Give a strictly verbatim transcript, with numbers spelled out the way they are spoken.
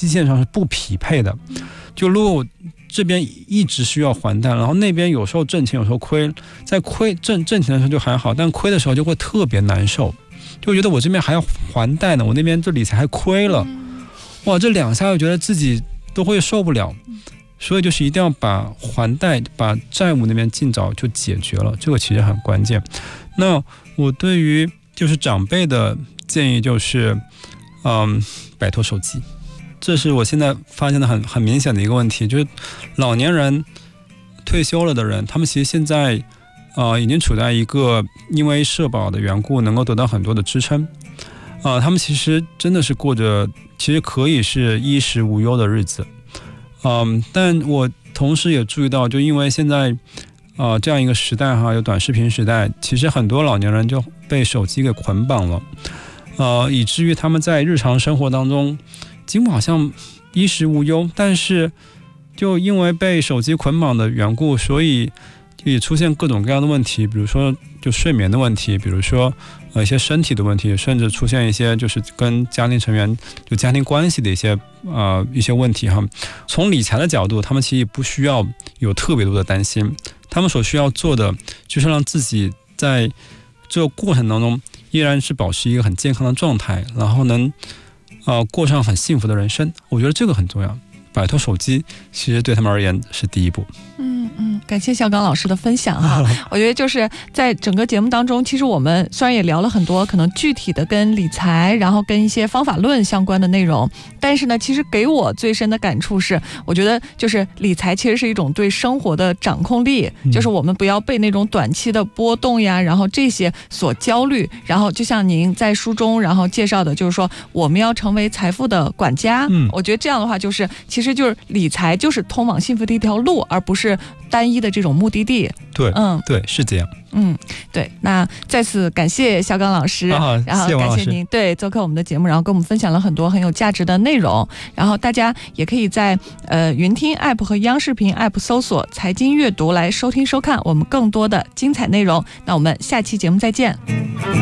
基线上是不匹配的。就如果我这边一直需要还贷，然后那边有时候挣钱有时候亏，在亏挣挣钱的时候就还好，但亏的时候就会特别难受，就觉得我这边还要还贷呢，我那边这理财还亏了，哇，这两下我觉得自己都会受不了。所以就是一定要把还贷把债务那边尽早就解决了，这个其实很关键。那我对于就是长辈的建议就是嗯，摆脱手机，这是我现在发现的很很明显的一个问题，就是老年人退休了的人，他们其实现在呃已经处在一个因为社保的缘故能够得到很多的支撑啊、呃，他们其实真的是过着其实可以是衣食无忧的日子，嗯，但我同时也注意到，就因为现在呃这样一个时代哈，有短视频时代，其实很多老年人就被手机给捆绑了，呃，以至于他们在日常生活当中尽管好像衣食无忧，但是就因为被手机捆绑的缘故，所以也出现各种各样的问题，比如说就睡眠的问题，比如说呃一些身体的问题，甚至出现一些就是跟家庭成员就家庭关系的一些呃一些问题哈。从理财的角度，他们其实不需要有特别多的担心，他们所需要做的就是让自己在这个过程当中依然是保持一个很健康的状态，然后能呃过上很幸福的人生。我觉得这个很重要，摆脱手机其实对他们而言是第一步。 嗯嗯，感谢小刚老师的分享哈。我觉得就是在整个节目当中，其实我们虽然也聊了很多可能具体的跟理财，然后跟一些方法论相关的内容，但是呢，其实给我最深的感触是，我觉得就是理财其实是一种对生活的掌控力，嗯、就是我们不要被那种短期的波动呀，然后这些所焦虑。然后就像您在书中然后介绍的，就是说我们要成为财富的管家。嗯，我觉得这样的话，就是其实就是理财就是通往幸福的一条路，而不是单一的这种目的地。 对，嗯，对，是这样。 嗯，对。那再次感谢小刚老师， 啊、 然后感谢您对做客我们的节目，然后跟我们分享了很多很有价值的内容。然后大家也可以在呃云听 app 和央视频 app 搜索财经阅读来收听收看我们更多的精彩内容。那我们下期节目再见。